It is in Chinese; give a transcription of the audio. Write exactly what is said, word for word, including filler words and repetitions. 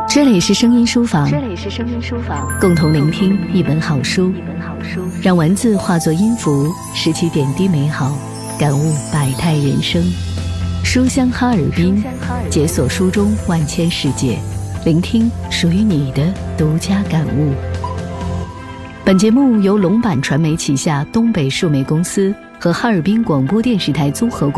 这里是声音书房， 这里是声音书房， 共同聆听一本好书， 一本好书， 让文字化作音符，拾起点滴美好，感悟百态人生。书香哈尔滨，解锁书中万千世界，聆听属于你的独家感悟。本节目由龙版传媒旗下东北数媒公司和哈尔滨广播电视台综合广